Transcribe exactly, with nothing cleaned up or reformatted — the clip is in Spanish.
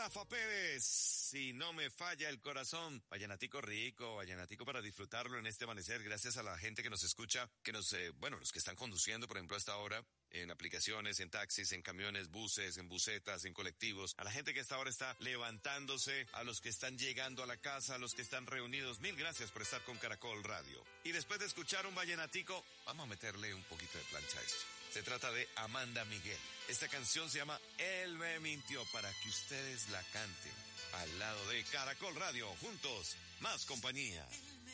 Rafa Pérez, si no me falla el corazón. Vallenatico rico, vallenatico para disfrutarlo en este amanecer, gracias a la gente que nos escucha, que nos, eh, bueno, los que están conduciendo, por ejemplo, hasta ahora, en aplicaciones, en taxis, en camiones, buses, en busetas, en colectivos, a la gente que hasta ahora está levantándose, a los que están llegando a la casa, a los que están reunidos. Mil gracias por estar con Caracol Radio. Y después de escuchar un vallenatico, vamos a meterle un poquito de plancha a esto. Se trata de Amanda Miguel. Esta canción se llama Él me mintió, para que ustedes la canten al lado de Caracol Radio. Juntos, más compañía.